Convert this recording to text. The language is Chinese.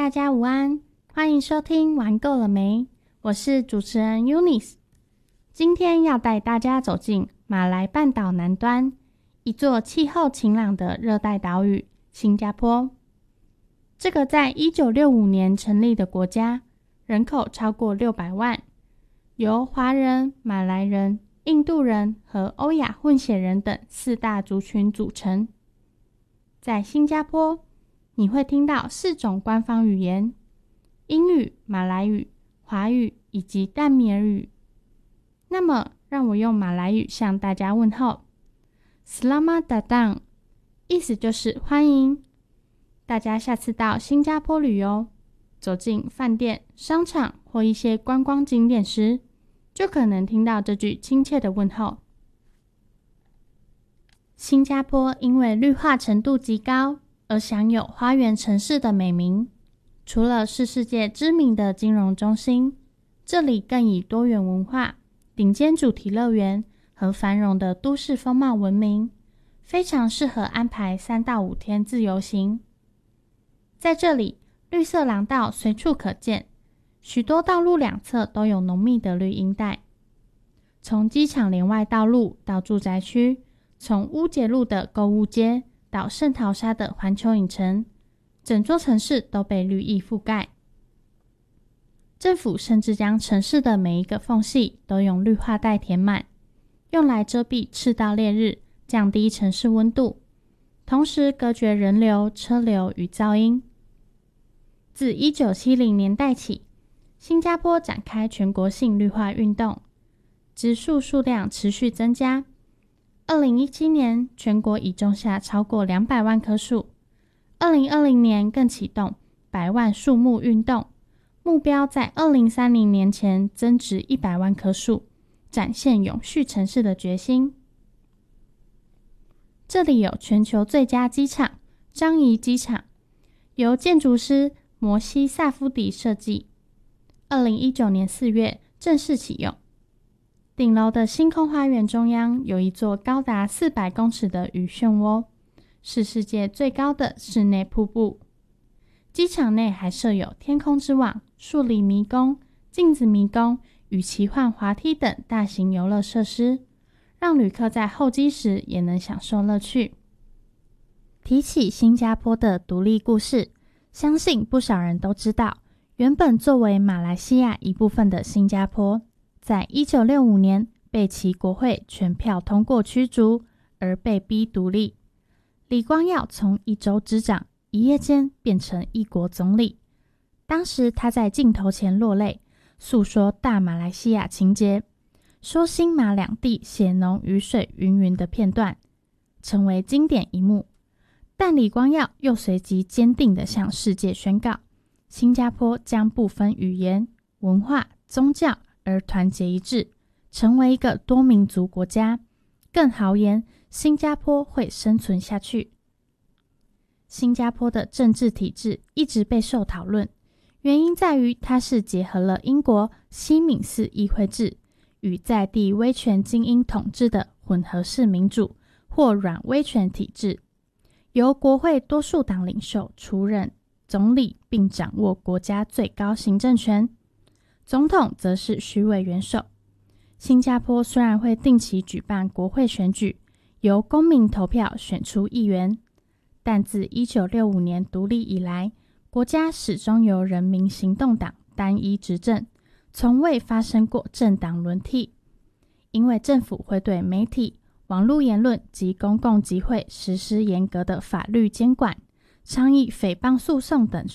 大家午安，欢迎收听玩够了没？我是主持人 Eunice。今天要带大家走进马来半岛南端，一座气候晴朗的热带岛屿——新加坡。这个在1965年成立的国家，人口超过600万，由华人、马来人、印度人和欧亚混血人等4大族群组成。在新加坡，你会听到4种官方语言：英语、马来语、华语以及淡米尔语。那么，让我用马来语向大家问候 Selamat datang， 意思就是欢迎。大家下次到新加坡旅游，走进饭店、商场或一些观光景点时，就可能听到这句亲切的问候。新加坡因为绿化程度极高，而享有花园城市的美名。除了是世界知名的金融中心，这里更以多元文化、顶尖主题乐园和繁荣的都市风貌闻名，非常适合安排3到5天自由行。在这里，绿色廊道随处可见，许多道路两侧都有浓密的绿荫带。从机场连外道路到住宅区，从乌节路的购物街到圣淘沙的环球影城，整座城市都被绿意覆盖。政府甚至将城市的每一个缝隙都用绿化带填满，用来遮蔽赤道烈日，降低城市温度，同时隔绝人流、车流与噪音。自1970年代起，新加坡展开全国性绿化运动，植树数量持续增加。2017年，全国已种下超过200万棵树。2020年更启动100万树木运动，目标在2030年前增植100万棵树，展现永续城市的决心。这里有全球最佳机场樟宜机场，由建筑师摩西萨夫迪设计，2019年4月正式启用。顶楼的星空花园中央有一座高达400公尺的鱼漩涡，是世界最高的室内瀑布。机场内还设有天空之网、数理迷宫、镜子迷宫与奇幻滑梯等大型游乐设施，让旅客在候机时也能享受乐趣。提起新加坡的独立故事，相信不少人都知道，原本作为马来西亚一部分的新加坡，在1965年被其国会全票通过驱逐，而被逼独立。李光耀从一州之长一夜间变成一国总理。当时他在镜头前落泪，诉说大马来西亚情节，说新马两地血浓于水云云的片段，成为经典一幕。但李光耀又随即坚定地向世界宣告，新加坡将不分语言、文化、宗教而团结一致，成为一个多民族国家。更豪言，新加坡会生存下去。新加坡的政治体制一直备受讨论，原因在于它是结合了英国西敏寺议会制与在地威权精英统治的混合式民主或软威权体制，由国会多数党领袖出任总理，并掌握国家最高行政权，总统则是虚位元首。新加坡虽然会定期举办国会选举，由公民投票选出议员，但自1965年独立以来，国家始终由人民行动党单一执政，从未发生过政党轮替。因为政府会对媒体、网络言论及公共集会实施严格的法律监管，倡议诽谤诉讼等